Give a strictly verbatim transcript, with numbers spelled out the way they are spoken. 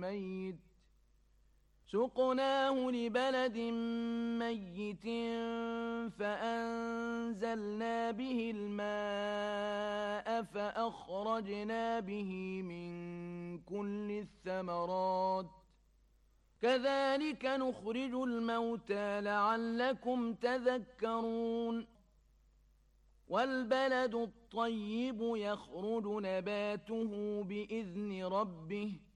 ميت سقناه لبلد ميت فأنزلنا به الماء فأخرجنا به من كل الثمرات كذلك نخرج الموتى لعلكم تذكرون والبلد الطيب يخرج نباته بإذن ربه